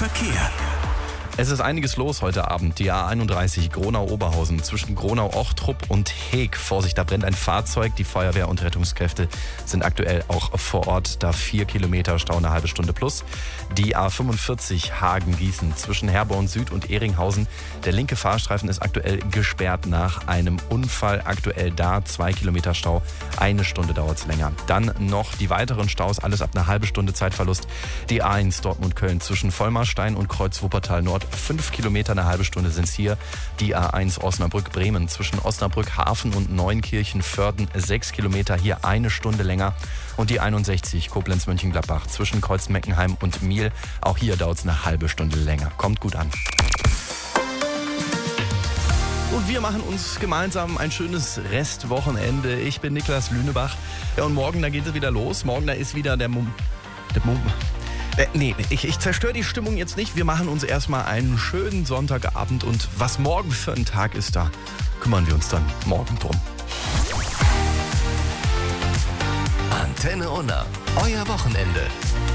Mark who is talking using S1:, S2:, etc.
S1: Verkehr.
S2: Es ist einiges los heute Abend. Die A31 Gronau-Oberhausen zwischen Gronau-Ochtrup und Heeg. Vorsicht, da brennt ein Fahrzeug. Die Feuerwehr und Rettungskräfte sind aktuell auch vor Ort. Da 4 Kilometer Stau, eine halbe Stunde plus. Die A45 Hagen-Gießen zwischen Herborn Süd und Ehringhausen. Der linke Fahrstreifen ist aktuell gesperrt nach einem Unfall. Aktuell da 2 Kilometer Stau, eine Stunde dauert es länger. Dann noch die weiteren Staus, alles ab einer halben Stunde Zeitverlust. Die A1 Dortmund-Köln zwischen Vollmarstein und Kreuz Wuppertal Nord. 5 Kilometer, eine halbe Stunde sind es hier. Die A1 Osnabrück-Bremen zwischen Osnabrück-Hafen und Neunkirchen-Vörden 6 Kilometer, hier eine Stunde länger. Und die 61 Koblenz-Mönchengladbach zwischen Kreuz-Meckenheim und Miel, auch hier dauert es eine halbe Stunde länger. Kommt gut an. Und wir machen uns gemeinsam ein schönes Restwochenende. Ich bin Niklas Lünebach. Ja, und morgen, da geht es wieder los. Morgen, da ist wieder ich zerstöre die Stimmung jetzt nicht. Wir machen uns erstmal einen schönen Sonntagabend. Und was morgen für ein Tag ist, da kümmern wir uns dann morgen drum.
S1: Antenne Unna, euer Wochenende.